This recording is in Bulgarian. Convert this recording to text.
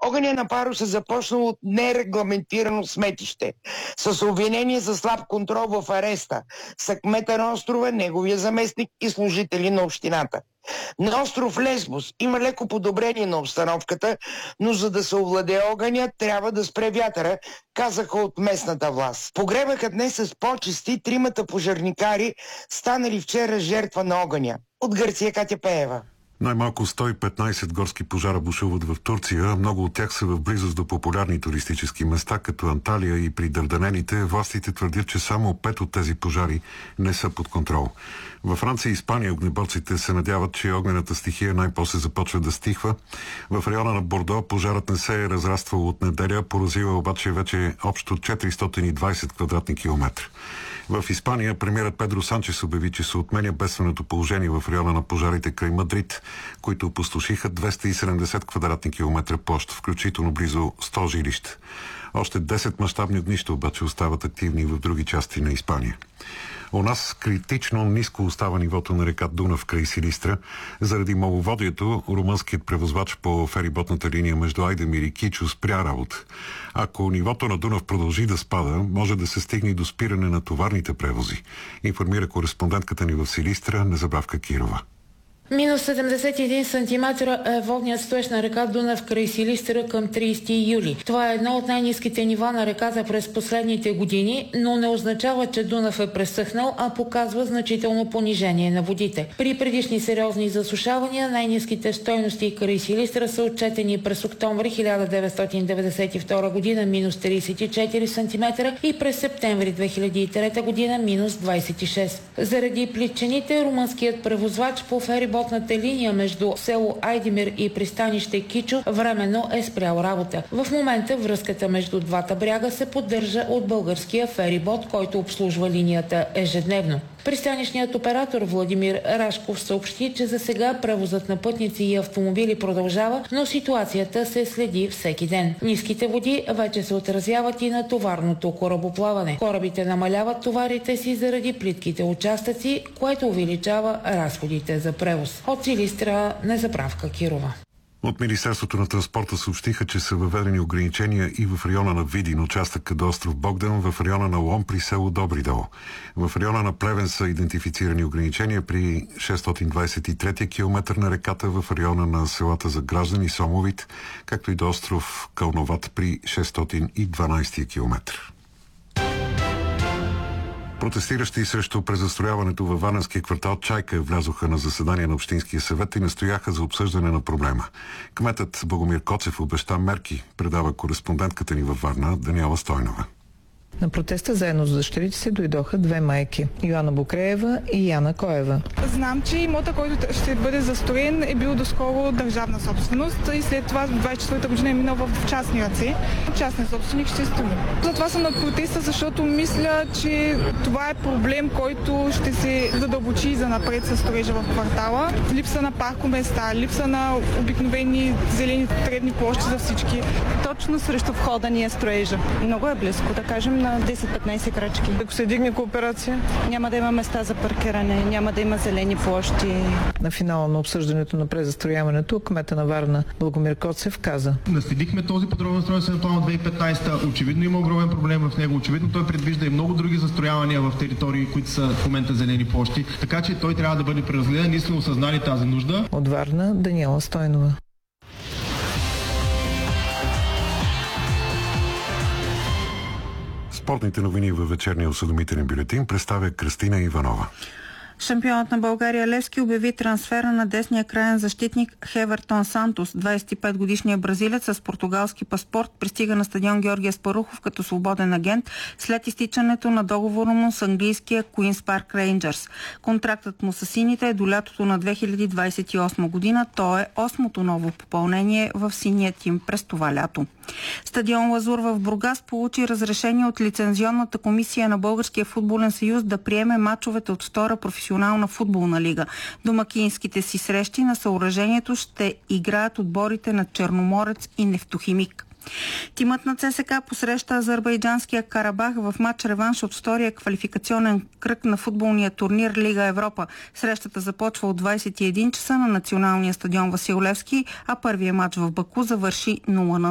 Огъня на Парус е започнал от нерегламентирано сметище, с обвинение за слаб контрол в ареста са кмета на острова, неговия заместник и служители на общината. На остров Лесбос има леко подобрение на обстановката, но за да се овладее огъня, трябва да спре вятъра, казаха от местната власт. Погребаха днес с почести тримата пожарникари, станали вчера жертва на огъня. От Гърция Катя Пеева. Най-малко 115 горски пожара бушуват в Турция. Много от тях са в близост до популярни туристически места, като Анталия и при Дарданелите. Властите твърдят, че само 5 от тези пожари не са под контрол. Във Франция и Испания огнеборците се надяват, че огнената стихия най-после започва да стихва. В района на Бордо пожарът не се е разраствал от неделя, поразила обаче вече общо 420 квадратни километра. В Испания премиерът Педро Санчес обяви, че се отменя бедственото положение в района на пожарите край Мадрид, които опустошиха 270 квадратни километра площ, включително близо 100 жилища. Още 10 мащабни огнища обаче остават активни в други части на Испания. У нас критично ниско остава нивото на река Дунав край Силистра. Заради маловодието, румънският превозвач по фериботната линия между Айдемир и Кичо спря работа. Ако нивото на Дунав продължи да спада, може да се стигне и до спиране на товарните превози, информира кореспондентката ни в Силистра Незабравка Кирова. Минус 71 см е водният стоеж на река Дунав край Силистра към 30 юли. Това е едно от най-ниските нива на реката през последните години, но не означава, че Дунав е пресъхнал, а показва значително понижение на водите. При предишни сериозни засушавания най-ниските стойности край Силистра са отчетени през октомври 1992 година минус 34 см и през септември 2003 година минус 26. Заради плитчините, румънският превозвач по фериботната линия между село Айдемир и пристанище Кичо временно е спрял работа. В момента връзката между двата бряга се поддържа от българския ферибот, който обслужва линията ежедневно. Пристанищният оператор Владимир Рашков съобщи, че за сега превозът на пътници и автомобили продължава, но ситуацията се следи всеки ден. Ниските води вече се отразяват и на товарното корабоплаване. Корабите намаляват товарите си заради плитките участъци, което увеличава разходите за превоз. От Силистра Незабравка Кирова. От Министерството на транспорта съобщиха, че са въведени ограничения и в района на Видин, участъка до остров Богдан, в района на Лом при село Добри дол. В района на Плевен са идентифицирани ограничения при 623 км на реката, в района на селата за граждани Сомовит, както и до остров Кълноват при 612 км. Протестиращи срещу презастрояването във Варненския квартал Чайка влязоха на заседание на Общинския съвет и настояха за обсъждане на проблема. Кметът Богомир Коцев обеща мерки, предава кореспондентката ни във Варна Даниела Стойнова. На протеста заедно с дъщерите си дойдоха две майки – Йоана Букреева и Яна Коева. Знам, че имота, който ще бъде застроен, е бил доскоро държавна собственост и след това в 24-та година е минал в частни ръце. Частният собственик ще строи. Затова съм на протеста, защото мисля, че това е проблем, който ще се задълбочи и занапред със строежа в квартала. Липса на паркоместа, липса на обикновени зелени тревни площи за всички. Точно срещу входа ни е строежа. Много е близко, да кажем, на 10-15 крачки. Ако се дигне кооперация, няма да има места за паркиране, няма да има зелени площи. На финала на обсъждането на презастрояването, кмета на Варна Богомир Коцев каза: наследихме този подробен устройствен план от 2015. Очевидно има огромен проблем в него. Очевидно той предвижда и много други застроявания в територии, които са в момента зелени площи. Така че той трябва да бъде преразгледан. Ние сме осъзнали тази нужда. От Варна Даниела Стойнова. Спортните новини във вечерния осведомителен бюлетин представя Кристина Иванова. Шампионът на България Левски обяви трансфера на десния краен защитник Хевертон Сантос. 25-годишният бразилец с португалски паспорт пристига на стадион Георги Аспарухов като свободен агент след изтичането на договора му с английския Queen's Park Rangers. Контрактът му с сините е до лятото на 2028 година. То е 8-то ново попълнение в синия тим през това лято. Стадион Лазур в Бургас получи разрешение от лицензионната комисия на Българския футболен съюз да приеме мачовете от втора професионална футболна лига. Домакинските си срещи на съоръжението ще играят отборите на Черноморец и Нефтохимик. Тимът на ЦСКА посреща азербайджанския Карабах в матч реванш от втория квалификационен кръг на футболния турнир Лига Европа. Срещата започва от 21 часа на националния стадион Васил Левски, а първият матч в Баку завърши 0-0.